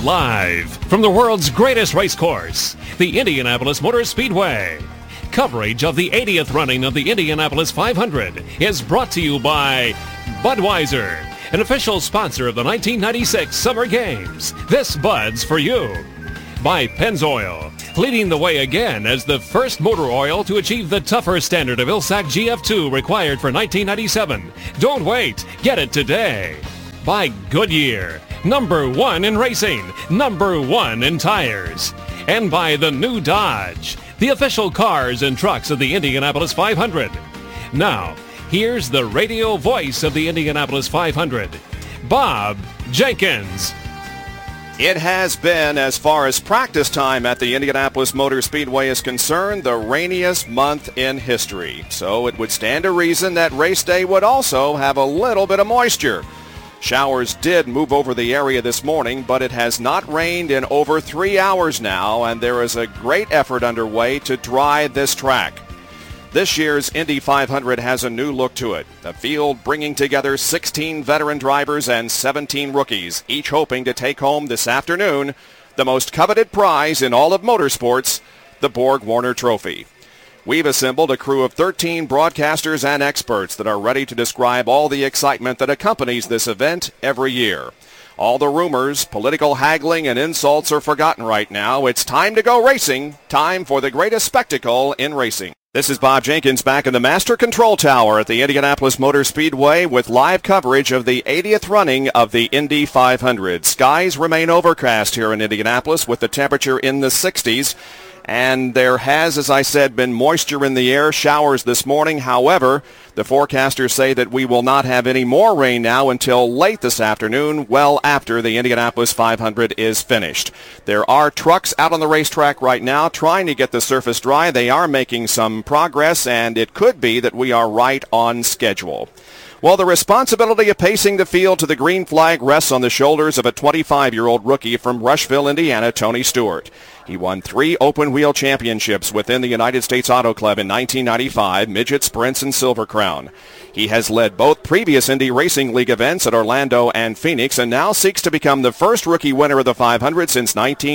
Live from the world's greatest race course, the Indianapolis Motor Speedway. Coverage of the 80th running of the Indianapolis 500 is brought to you by Budweiser, an official sponsor of the 1996 Summer Games. This Bud's for you. By Pennzoil, leading the way again as the first motor oil to achieve the tougher standard of ILSAC GF2 required for 1997. Don't wait. Get it today. By Goodyear, #1 in racing, #1 in tires. And by the new Dodge, the official cars and trucks of the Indianapolis 500. Now, here's the radio voice of the Indianapolis 500, Bob Jenkins. It has been, as far as practice time at the Indianapolis Motor Speedway is concerned, the rainiest month in history. So it would stand to reason that race day would also have a little bit of moisture. Showers did move over the area this morning, but it has not rained in over 3 hours now, and there is a great effort underway to dry this track. This year's Indy 500 has a new look to it. The field bringing together 16 veteran drivers and 17 rookies, each hoping to take home this afternoon the most coveted prize in all of motorsports, the Borg Warner Trophy. We've assembled a crew of 13 broadcasters and experts that are ready to describe all the excitement that accompanies this event every year. All the rumors, political haggling, and insults are forgotten right now. It's time to go racing, time for the greatest spectacle in racing. This is Bob Jenkins back in the Master Control Tower at the Indianapolis Motor Speedway with live coverage of the 80th running of the Indy 500. Skies remain overcast here in Indianapolis with the temperature in the 60s. And there has, as I said, been moisture in the air, showers this morning. However, the forecasters say that we will not have any more rain now until late this afternoon, well after the Indianapolis 500 is finished. There are trucks out on the racetrack right now trying to get the surface dry. They are making some progress, and it could be that we are right on schedule. Well, the responsibility of pacing the field to the green flag rests on the shoulders of a 25-year-old rookie from Rushville, Indiana, Tony Stewart. He won 3 open-wheel championships within the United States Auto Club in 1995, Midget Sprints and Silver Crown. He has led both previous Indy Racing League events at Orlando and Phoenix and now seeks to become the first rookie winner of the 500 since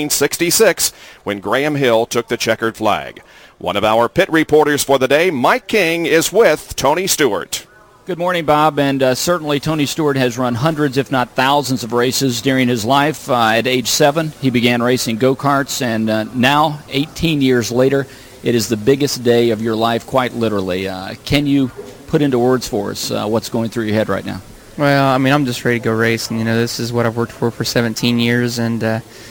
1966 when Graham Hill took the checkered flag. One of our pit reporters for the day, Mike King, is with Tony Stewart. Good morning, Bob, and certainly Tony Stewart has run hundreds, if not thousands, of races during his life. At age 7, he began racing go-karts, and now, 18 years later, it is the biggest day of your life, quite literally. Can you put into words for us what's going through your head right now? Well, I mean, I'm just ready to go race, and, this is what I've worked for 17 years, and,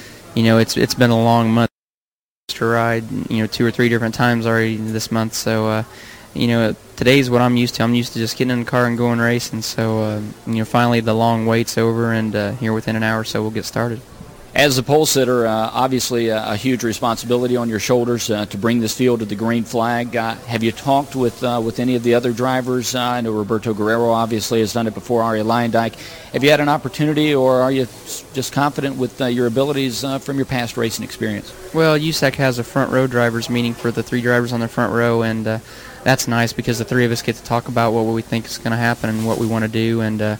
it's been a long month to ride, 2 or 3 different times already this month, so, today's what I'm used to. I'm used to just getting in the car and going racing. So, finally the long wait's over, and here within an hour or so we'll get started. As the pole sitter, obviously a huge responsibility on your shoulders to bring this field to the green flag. Have you talked with any of the other drivers? I know Roberto Guerrero obviously has done it before, Arie Luyendyk. Have you had an opportunity, or are you just confident with your abilities from your past racing experience? Well, USAC has a front row drivers meeting for the 3 drivers on the front row, and that's nice because the 3 of us get to talk about what we think is going to happen and what we want to do. And,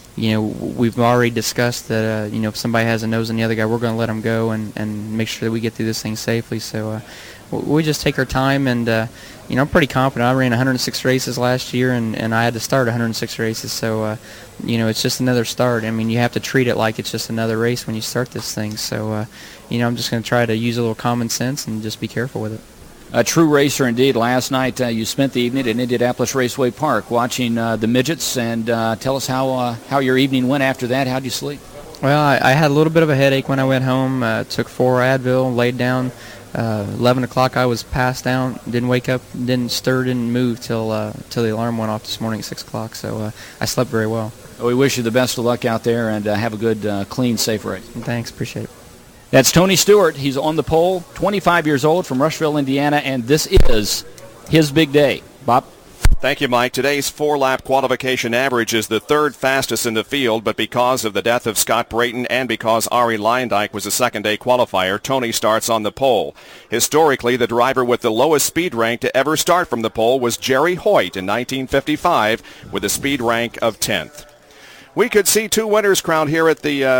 we've already discussed that, if somebody has a nose on the other guy, we're going to let them go and make sure that we get through this thing safely. So we just take our time, and, I'm pretty confident. I ran 106 races last year, and I had to start 106 races. So, it's just another start. I mean, you have to treat it like it's just another race when you start this thing. So, I'm just going to try to use a little common sense and just be careful with it. A true racer indeed. Last night you spent the evening at Indianapolis Raceway Park watching the midgets, and tell us how your evening went after that. How'd you sleep? Well, I had a little bit of a headache when I went home. Took 4 Advil, laid down. 11 o'clock I was passed out, didn't wake up, didn't stir, didn't move till the alarm went off this morning at 6 o'clock, so I slept very well. We wish you the best of luck out there, and have a good, clean, safe race. Thanks, appreciate it. That's Tony Stewart. He's on the pole, 25 years old, from Rushville, Indiana, and this is his big day. Bob? Thank you, Mike. Today's 4-lap qualification average is the 3rd fastest in the field, but because of the death of Scott Brayton and because Arie Luyendyk was a second-day qualifier, Tony starts on the pole. Historically, the driver with the lowest speed rank to ever start from the pole was Jerry Hoyt in 1955 with a speed rank of 10th. We could see 2 winners crowned here at the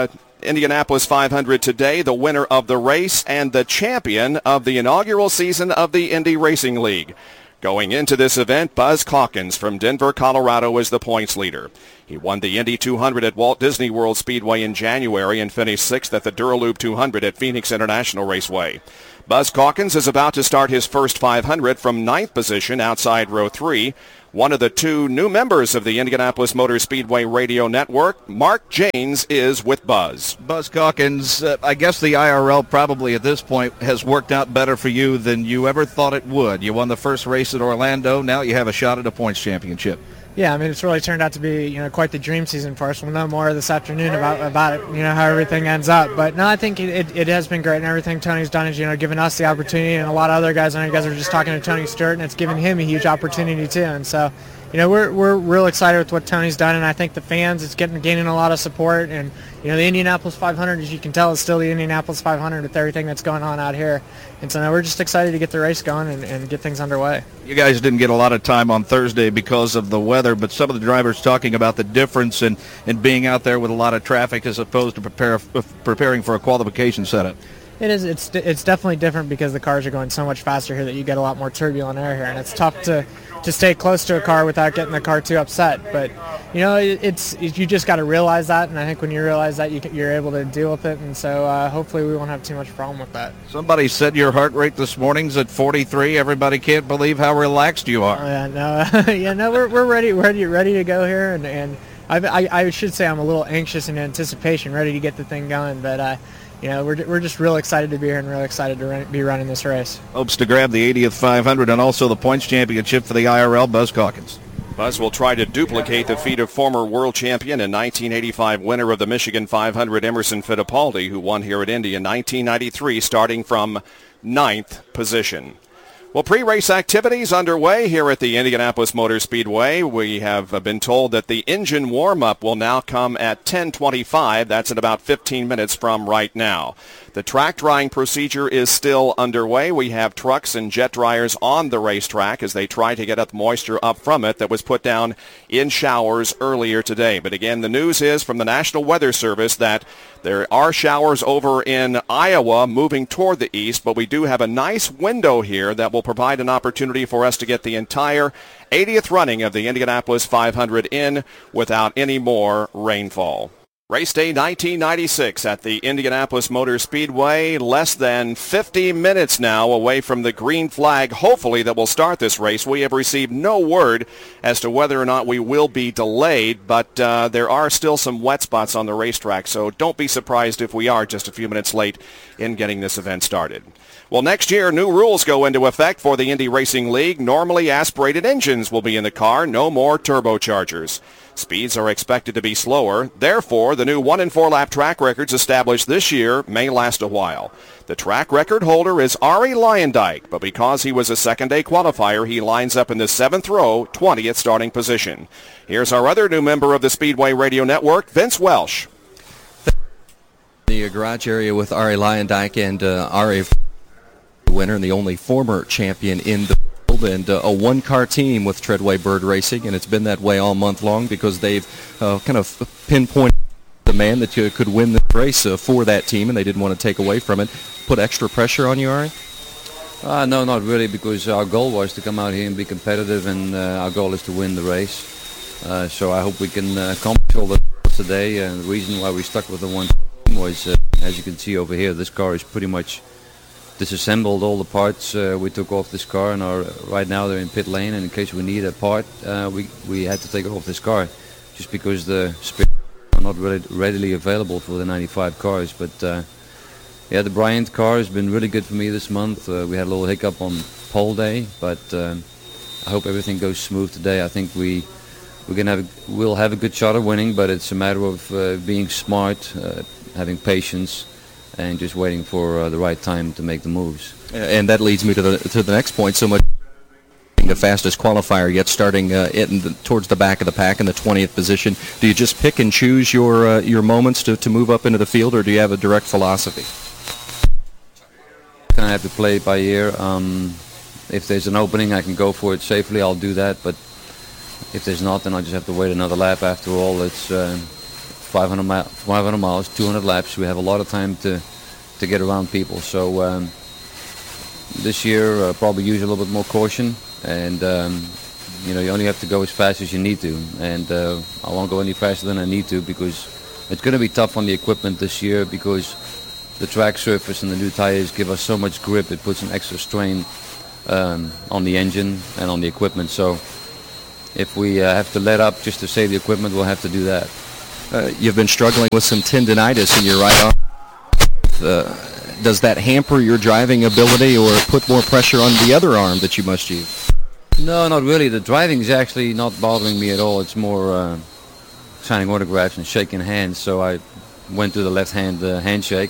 Indianapolis 500 today, the winner of the race and the champion of the inaugural season of the Indy Racing League. Going into this event, Buzz Calkins from Denver, Colorado is the points leader. He won the Indy 200 at Walt Disney World Speedway in January and finished 6th at the Duraloop 200 at Phoenix International Raceway. Buzz Calkins is about to start his first 500 from 9th position outside row 3. One of the two new members of the Indianapolis Motor Speedway Radio Network, Mark Janes, is with Buzz. Buzz Calkins, I guess the IRL probably at this point has worked out better for you than you ever thought it would. You won the first race at Orlando. Now you have a shot at a points championship. Yeah, I mean, it's really turned out to be, quite the dream season for us. We'll know more this afternoon about it, how everything ends up. But no, I think it has been great, and everything Tony's done is, given us the opportunity, and a lot of other guys. I know you guys were just talking to Tony Stewart, and it's given him a huge opportunity too. And so, we're real excited with what Tony's done, and I think the fans, it's gaining a lot of support. And the Indianapolis 500, as you can tell, is still the Indianapolis 500 with everything that's going on out here. And so now we're just excited to get the race going and get things underway. You guys didn't get a lot of time on Thursday because of the weather, but some of the drivers talking about the difference in being out there with a lot of traffic as opposed to preparing for a qualification setup. It is. It's definitely different because the cars are going so much faster here that you get a lot more turbulent air here, and it's tough to stay close to a car without getting the car too upset. But you just got to realize that, and I think when you realize that, you're able to deal with it, and so hopefully we won't have too much problem with that. Somebody said your heart rate this morning's at 43. Everybody can't believe how relaxed you are. We're ready to go here, and I should say I'm a little anxious in anticipation, ready to get the thing going, but. We're just real excited to be here and real excited to be running this race. Hopes to grab the 80th 500 and also the points championship for the IRL, Buzz Calkins. Buzz will try to duplicate the feat of former world champion and 1985 winner of the Michigan 500, Emerson Fittipaldi, who won here at Indy in 1993, starting from 9th position. Well, pre-race activities underway here at the Indianapolis Motor Speedway. We have been told that the engine warm-up will now come at 10:25. That's in about 15 minutes from right now. The track drying procedure is still underway. We have trucks and jet dryers on the racetrack as they try to get up moisture up from it that was put down in showers earlier today. But again, the news is from the National Weather Service that there are showers over in Iowa moving toward the east, but we do have a nice window here that will provide an opportunity for us to get the entire 80th running of the Indianapolis 500 in without any more rainfall. Race day 1996 at the Indianapolis Motor Speedway, less than 50 minutes now away from the green flag, hopefully, that will start this race. We have received no word as to whether or not we will be delayed, but there are still some wet spots on the racetrack, so don't be surprised if we are just a few minutes late in getting this event started. Well, next year, new rules go into effect for the Indy Racing League. Normally aspirated engines will be in the car, no more turbochargers. Speeds are expected to be slower. Therefore, the new 1- and 4-lap track records established this year may last a while. The track record holder is Arie Luyendyk, but because he was a second-day qualifier, he lines up in the 7th row, 20th starting position. Here's our other new member of the Speedway Radio Network, Vince Welsh. The garage area with Arie Luyendyk, and Arie, winner and the only former champion in the and a one-car team with Treadway Bird Racing, and it's been that way all month long because they've kind of pinpointed the man that could win the race for that team, and they didn't want to take away from it. Put extra pressure on you, Arie? No, not really, because our goal was to come out here and be competitive, and our goal is to win the race. So I hope we can accomplish all that today, and the reason why we stuck with the one team was, as you can see over here, this car is pretty much disassembled. All the parts we took off this car, and right now they're in pit lane, and in case we need a part, we had to take it off this car just because the spares are not readily available for the 95 cars. But yeah, the Bryant car has been really good for me this month. We had a little hiccup on pole day, but I hope everything goes smooth today. I think we'll have a good shot of winning, but it's a matter of being smart, having patience, and just waiting for the right time to make the moves. And that leads me to the next point. So much the fastest qualifier yet, starting towards the back of the pack in the 20th position. Do you just pick and choose your moments to move up into the field, or do you have a direct philosophy? Kind of have to play it by ear. If there's an opening, I can go for it safely. I'll do that. But if there's not, then I just have to wait another lap. After all, it's 500 miles, 200 laps. We have a lot of time to get around people. So this year, probably use a little bit more caution, and you only have to go as fast as you need to. And I won't go any faster than I need to, because it's going to be tough on the equipment this year, because the track surface and the new tires give us so much grip. It puts an extra strain on the engine and on the equipment. So if we have to let up just to save the equipment, we'll have to do that. You've been struggling with some tendinitis in your right arm. Does that hamper your driving ability or put more pressure on the other arm that you must use? No, not really. The driving is actually not bothering me at all. It's more signing autographs and shaking hands. So I went to the left-hand handshake.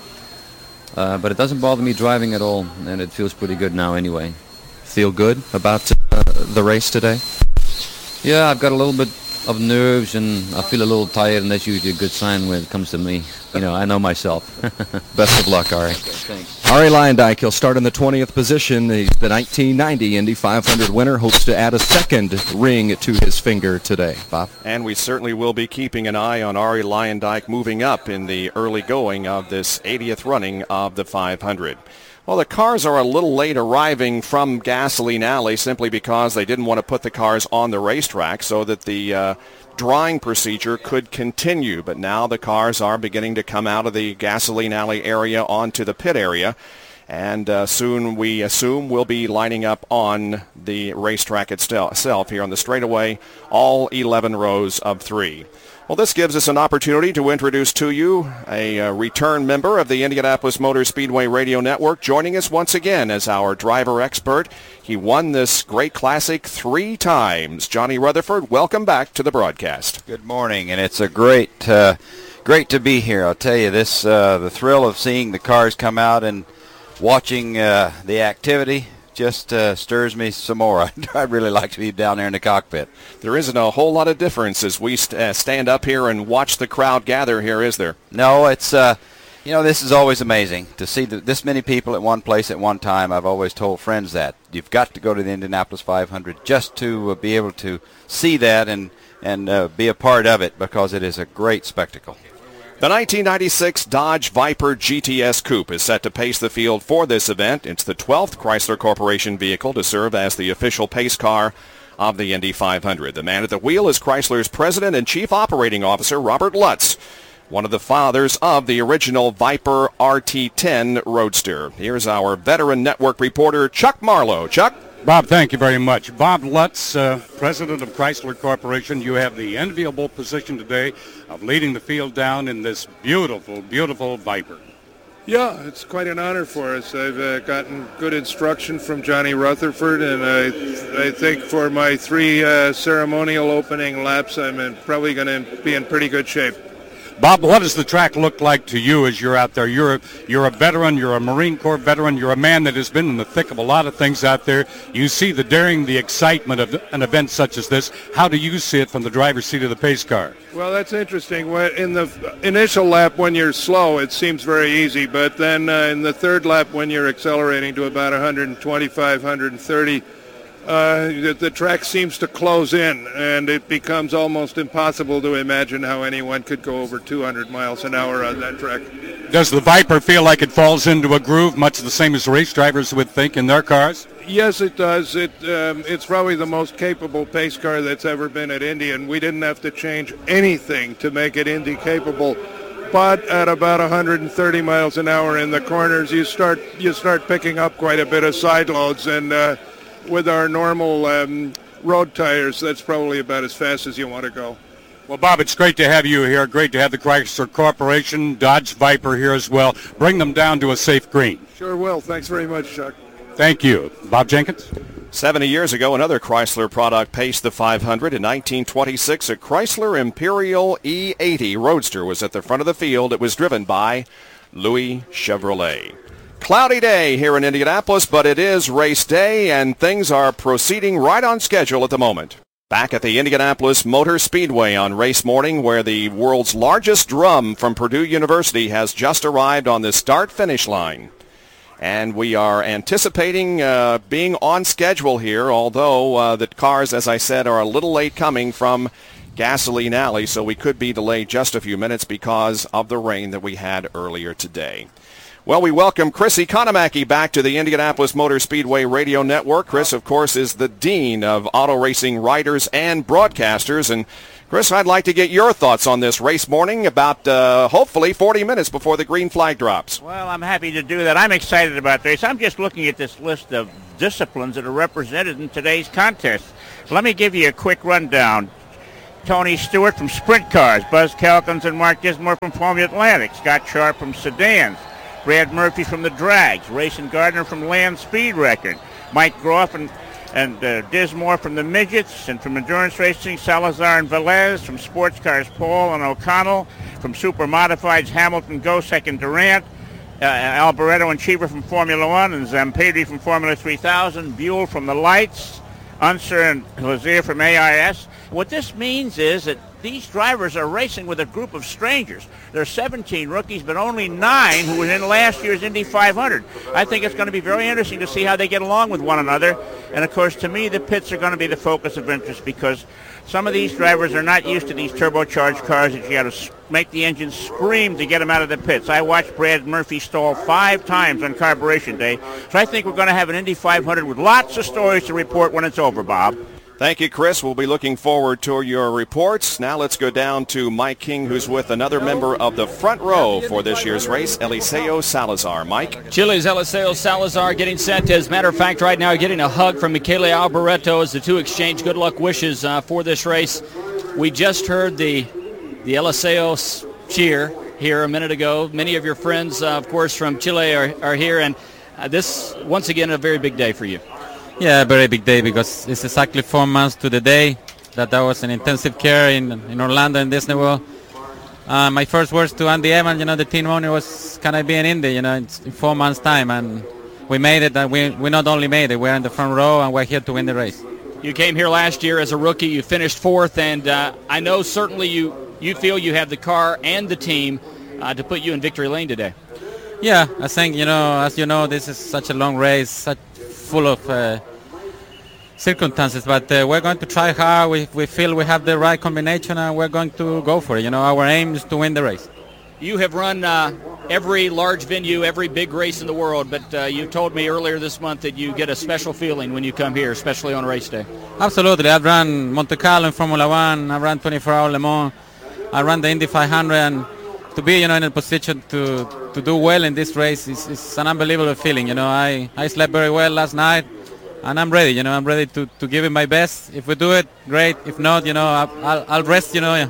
But it doesn't bother me driving at all, and it feels pretty good now anyway. Feel good about the race today? Yeah, I've got a little bit of nerves, and I feel a little tired, and that's usually a good sign when it comes to me. I know myself. Best of luck, Ari. Okay, thanks. Ari Luyendyk, he'll start in the 20th position. He's the 1990 Indy 500 winner, hopes to add a second ring to his finger today. Bob? And we certainly will be keeping an eye on Ari Luyendyk moving up in the early going of this 80th running of the 500. Well, the cars are a little late arriving from Gasoline Alley simply because they didn't want to put the cars on the racetrack so that the drawing procedure could continue. But now the cars are beginning to come out of the Gasoline Alley area onto the pit area. And soon we assume we'll be lining up on the racetrack itself here on the straightaway, all 11 rows of 3. Well, this gives us an opportunity to introduce to you a return member of the Indianapolis Motor Speedway Radio Network, joining us once again as our driver expert. He won this great classic 3 times. Johnny Rutherford, welcome back to the broadcast. Good morning, and it's a great to be here. I'll tell you, this the thrill of seeing the cars come out and watching the activity just stirs me some more. I'd really like to be down there in the cockpit. There isn't a whole lot of difference as we stand up here and watch the crowd gather here, is there? No, it's this is always amazing to see this many people at one place at one time. I've always told friends that you've got to go to the Indianapolis 500 just to be able to see that and be a part of it, because it is a great spectacle. The 1996 Dodge Viper GTS Coupe is set to pace the field for this event. It's the 12th Chrysler Corporation vehicle to serve as the official pace car of the Indy 500. The man at the wheel is Chrysler's President and Chief Operating Officer, Robert Lutz, one of the fathers of the original Viper RT10 Roadster. Here's our veteran network reporter, Chuck Marlowe. Chuck? Bob, thank you very much. Bob Lutz, President of Chrysler Corporation, you have the enviable position today of leading the field down in this beautiful, beautiful Viper. Yeah, it's quite an honor for us. I've gotten good instruction from Johnny Rutherford, and I think for my 3 ceremonial opening laps, I'm probably going to be in pretty good shape. Bob, what does the track look like to you as you're out there? You're a veteran. You're a Marine Corps veteran. You're a man that has been in the thick of a lot of things out there. You see the daring, the excitement of an event such as this. How do you see it from the driver's seat of the pace car? Well, that's interesting. In the initial lap, when you're slow, it seems very easy. But then in the third lap, when you're accelerating to about 125, 130, the track seems to close in, and it becomes almost impossible to imagine how anyone could go over 200 miles an hour on that track. Does the Viper feel like it falls into a groove, much the same as race drivers would think in their cars? Yes, it does. It's probably the most capable pace car that's ever been at Indy, and we didn't have to change anything to make it Indy capable. But at about 130 miles an hour in the corners, you start picking up quite a bit of side loads, and with our normal road tires, that's probably about as fast as you want to go. Well, Bob, it's great to have you here. Great to have the Chrysler Corporation, Dodge Viper here as well. Bring them down to a safe green. Sure will. Thanks very much, Chuck. Thank you. Bob Jenkins? 70 years ago, another Chrysler product paced the 500. In 1926, a Chrysler Imperial E80 Roadster was at the front of the field. It was driven by Louis Chevrolet. Cloudy day here in Indianapolis, but it is race day, and things are proceeding right on schedule at the moment. Back at the Indianapolis Motor Speedway on race morning, where the world's largest drum from Purdue University has just arrived on the start-finish line. And we are anticipating being on schedule here, although the cars, as I said, are a little late coming from Gasoline Alley, so we could be delayed just a few minutes because of the rain that we had earlier today. Well, we welcome Chris Economaki back to the Indianapolis Motor Speedway Radio Network. Chris, of course, is the dean of auto racing writers and broadcasters. And Chris, I'd like to get your thoughts on this race morning about hopefully 40 minutes before the green flag drops. Well, I'm happy to do that. I'm excited about this. I'm just looking at this list of disciplines that are represented in today's contest. Let me give you a quick rundown. Tony Stewart from Sprint Cars, Buzz Calkins and Mark Dismore from Formula Atlantic, Scott Sharp from Sedans, Brad Murphy from the Drags, Rayson Gardner from Land Speed Record, Mike Groff and Dismore from the Midgets, and from Endurance Racing, Salazar and Velez, from Sports Cars, Paul and O'Connell, from Super Modifieds, Hamilton, Gosek and Durant, Alboreto and Cheever from Formula One, and Zampedri from Formula 3000, Buell from the Lights, Unser and Lazier from AIS. What this means is that these drivers are racing with a group of strangers. There are 17 rookies, but only 9 who were in last year's Indy 500. I think it's going to be very interesting to see how they get along with one another. And, of course, to me, the pits are going to be the focus of interest because some of these drivers are not used to these turbocharged cars that you got to make the engine scream to get them out of the pits. I watched Brad Murphy stall 5 times on carburation day. So I think we're going to have an Indy 500 with lots of stories to report when it's over, Bob. Thank you, Chris. We'll be looking forward to your reports. Now let's go down to Mike King, who's with another member of the front row for this year's race, Eliseo Salazar. Mike? Chile's Eliseo Salazar getting set. As a matter of fact, right now getting a hug from Michele Alboreto as the two exchange good luck wishes for this race. We just heard the Eliseo cheer here a minute ago. Many of your friends, of course, from Chile are here, and this, once again, a very big day for you. Yeah, a very big day because it's exactly 4 months to the day that I was in intensive care in Orlando in Disney World. My first words to Andy Evans, the team owner, was, can I be in Indy, in 4 months' time? And we made it, and we not only made it, we're in the front row, and we're here to win the race. You came here last year as a rookie. You finished 4th, and I know certainly you feel you have the car and the team to put you in victory lane today. Yeah, I think, as you know, this is such a long race, such full of circumstances, but we're going to try hard. We feel we have the right combination, and we're going to go for it. Our aim is to win the race. You have run every large venue, every big race in the world, but you told me earlier this month that you get a special feeling when you come here, especially on race day. Absolutely. I've run Monte Carlo in Formula One. I've run 24-hour Le Mans. I ran the Indy 500, and to be, in a position to do well in this race is an unbelievable feeling. I slept very well last night, and I'm ready. I'm ready to give it my best. If we do it, great. If not, I'll rest.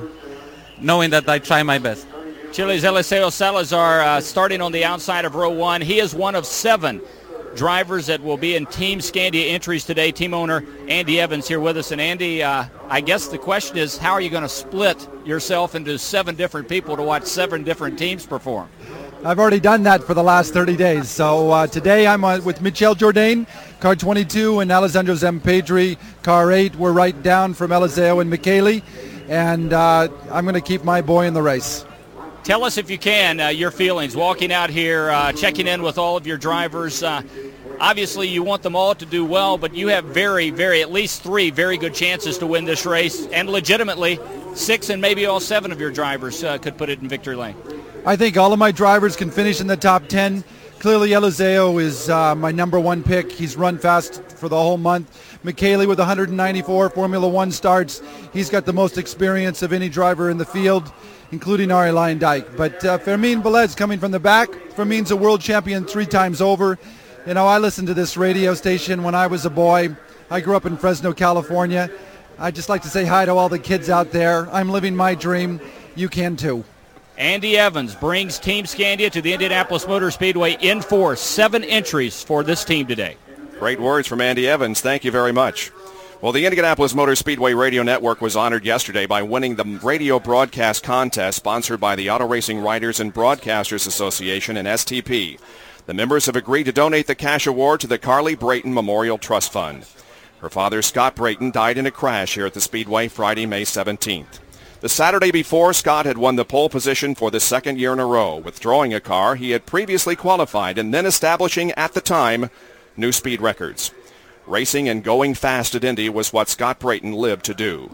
Knowing that I try my best. Chile's Eliseo Salazar starting on the outside of row 1. He is one of 7 drivers that will be in Team Scandia entries today. Team owner Andy Evans here with us. And Andy, I guess the question is, how are you going to split yourself into 7 different people to watch 7 different teams perform? I've already done that for the last 30 days. So today I'm with Michel Jourdain, car 22, and Alessandro Zampedri, car 8. We're right down from Eliseo and Michele, and I'm going to keep my boy in the race. Tell us, if you can, your feelings walking out here, checking in with all of your drivers. Obviously, you want them all to do well, but you have at least 3 very good chances to win this race, and legitimately 6 and maybe all 7 of your drivers could put it in victory lane. I think all of my drivers can finish in the top 10. Clearly, Eliseo is my number 1 pick. He's run fast for the whole month. Michele with 194 Formula One starts. He's got the most experience of any driver in the field, including Arie Luyendyk. But Fermin Velez coming from the back. Fermin's a world champion 3 times over. I listened to this radio station when I was a boy. I grew up in Fresno, California. I'd just like to say hi to all the kids out there. I'm living my dream. You can too. Andy Evans brings Team Scandia to the Indianapolis Motor Speedway in force. 7 entries for this team today. Great words from Andy Evans. Thank you very much. Well, the Indianapolis Motor Speedway Radio Network was honored yesterday by winning the radio broadcast contest sponsored by the Auto Racing Writers and Broadcasters Association and STP. The members have agreed to donate the cash award to the Carly Brayton Memorial Trust Fund. Her father, Scott Brayton, died in a crash here at the Speedway Friday, May 17th. The Saturday before, Scott had won the pole position for the 2nd year in a row, withdrawing a car he had previously qualified and then establishing, at the time, new speed records. Racing and going fast at Indy was what Scott Brayton lived to do.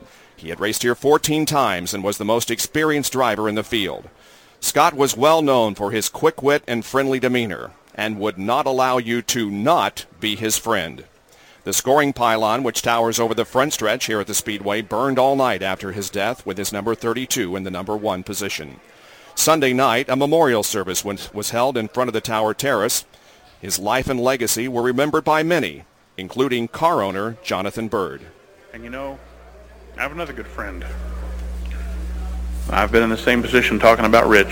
He had raced here 14 times and was the most experienced driver in the field. Scott was well known for his quick wit and friendly demeanor and would not allow you to not be his friend. The scoring pylon, which towers over the front stretch here at the Speedway, burned all night after his death with his number 32 in the number 1 position. Sunday night, a memorial service was held in front of the Tower Terrace. His life and legacy were remembered by many, including car owner Jonathan Byrd. And you know, I have another good friend. I've been in the same position talking about Rich.